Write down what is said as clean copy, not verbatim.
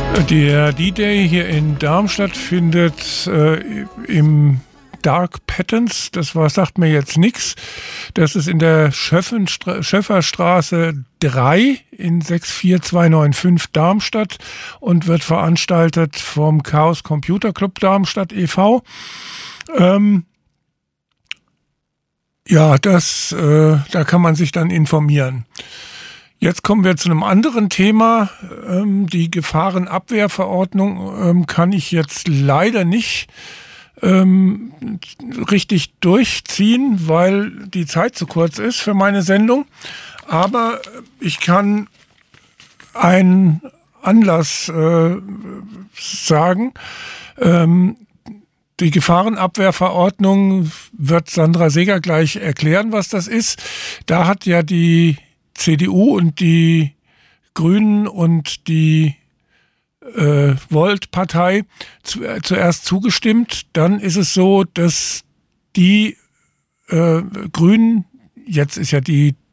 Der D-Day hier in Darmstadt findet im Dark Patterns, sagt mir jetzt nichts. Das ist in der Schöfferstraße 3 in 64295 Darmstadt und wird veranstaltet vom Chaos Computer Club Darmstadt e.V. Da kann man sich dann informieren. Jetzt kommen wir zu einem anderen Thema. Die Gefahrenabwehrverordnung kann ich jetzt leider nicht richtig durchziehen, weil die Zeit zu kurz ist für meine Sendung. Aber ich kann einen Anlass sagen. Die Gefahrenabwehrverordnung wird Sandra Seeger gleich erklären, was das ist. Da hat ja die CDU und die Grünen und die Volt-Partei zuerst zugestimmt. Dann ist es so, dass die Grünen, jetzt ist ja die